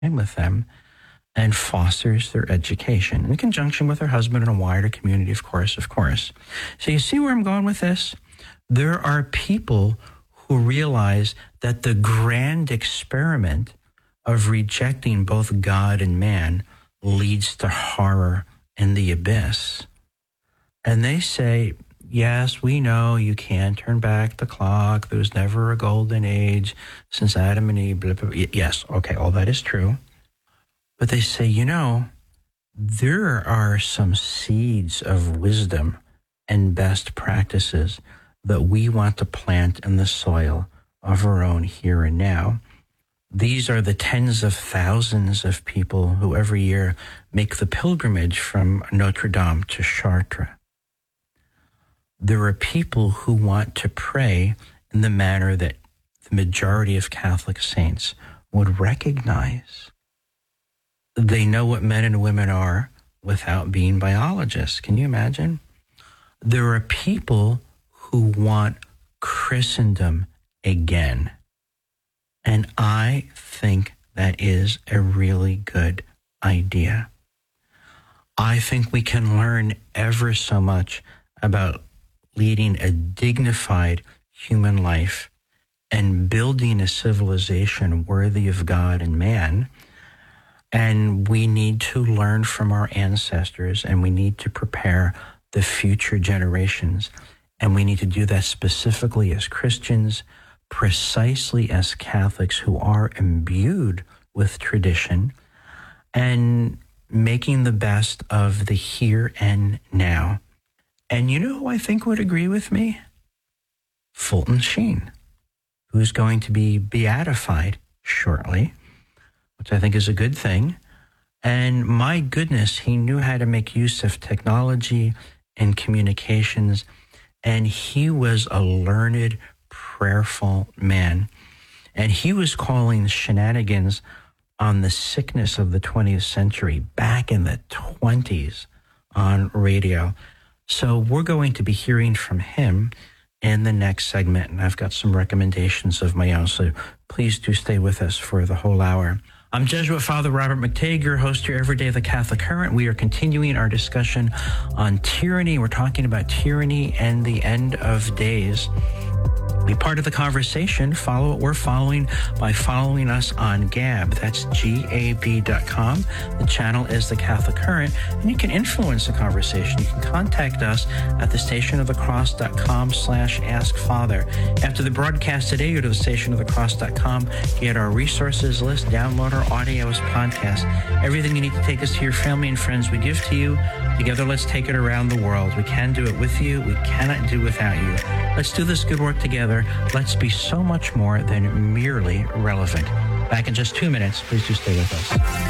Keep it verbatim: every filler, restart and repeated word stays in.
and with them and fosters their education in conjunction with her husband and a wider community, of course, of course. So you see where I'm going with this? There are people who realize that the grand experiment of rejecting both God and man leads to horror and the abyss. And they say, yes, we know you can't turn back the clock. There was never a golden age since Adam and Eve. Blah, blah, blah. Yes, okay, all that is true. But they say, you know, there are some seeds of wisdom and best practices that we want to plant in the soil of our own here and now. These are the tens of thousands of people who every year make the pilgrimage from Notre Dame to Chartres. There are people who want to pray in the manner that the majority of Catholic saints would recognize. They know what men and women are without being biologists. Can you imagine? There are people who want Christendom again. And I think that is a really good idea. I think we can learn ever so much about leading a dignified human life and building a civilization worthy of God and man. And we need to learn from our ancestors, and we need to prepare the future generations. And we need to do that specifically as Christians, precisely as Catholics who are imbued with tradition, and making the best of the here and now. And you know who I think would agree with me? Fulton Sheen, who's going to be beatified shortly, which I think is a good thing. And my goodness, he knew how to make use of technology and communications, and he was a learned, prayerful man. And he was calling shenanigans on the sickness of the twentieth century back in the twenties on radio. So we're going to be hearing from him in the next segment, and I've got some recommendations of my own, so please do stay with us for the whole hour. I'm Jesuit Father Robert McTeigue, your host here every day of the Catholic Current. We are continuing our discussion on tyranny. We're talking about tyranny and the end of days. Be part of the conversation. Follow what we're following by following us on Gab. That's G A B dot com. The channel is the Catholic Current, and you can influence the conversation. You can contact us at the stationofthecross.com slash ask father. After the broadcast today, go to the stationofthecross dot com, get our resources list, download our audio as podcast. Everything you need to take us to your family and friends, we give to you. Together, let's take it around the world. We can do it with you. We cannot do without you. Let's do this good work together. Let's be so much more than merely relevant. Back in just two minutes. Please do stay with us.